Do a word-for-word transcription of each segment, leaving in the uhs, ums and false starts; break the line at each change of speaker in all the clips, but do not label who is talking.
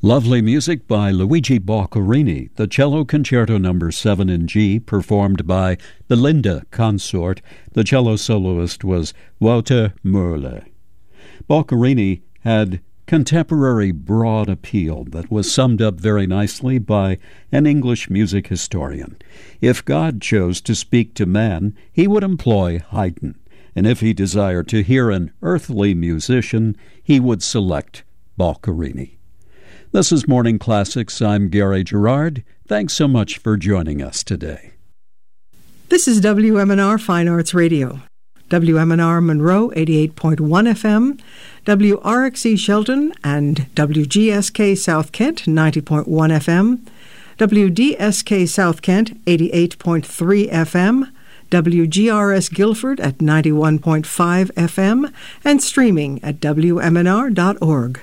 Lovely music by Luigi Boccherini, the Cello Concerto Number seven in G, performed by the Linda Consort. The cello soloist was Wouter Murle. Boccherini had contemporary broad appeal that was summed up very nicely by an English music historian. If God chose to speak to man, he would employ Haydn, and if he desired to hear an earthly musician, he would select Boccherini. This is Morning Classics. I'm Gary Gerard. Thanks so much for joining us today.
This is W M N R Fine Arts Radio. W M N R Monroe, eighty-eight point one F M, W R X E Shelton, and W G S K South Kent, ninety point one F M, W D S K South Kent, eighty-eight point three F M, W G R S Guilford at ninety-one point five F M, and streaming at W M N R dot org.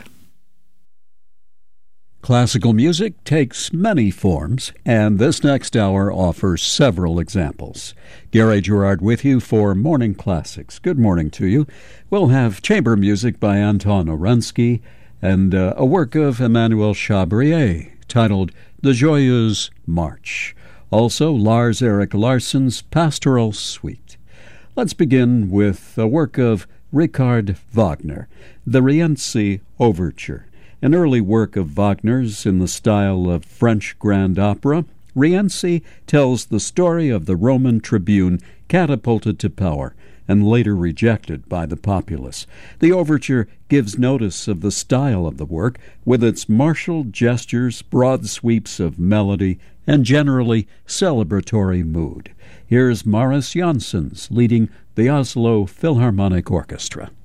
Classical music takes many forms, and this next hour offers several examples. Gary Gerard with you for Morning Classics. Good morning to you. We'll have chamber music by Anton Orensky and uh, a work of Emmanuel Chabrier titled The Joyeuse March. Also, Lars Erik Larsson's Pastoral Suite. Let's begin with a work of Richard Wagner, the Rienzi Overture. An early work of Wagner's in the style of French grand opera, Rienzi tells the story of the Roman tribune catapulted to power and later rejected by the populace. The overture gives notice of the style of the work, with its martial gestures, broad sweeps of melody, and generally celebratory mood. Here's Maurice Janssens leading the Oslo Philharmonic Orchestra.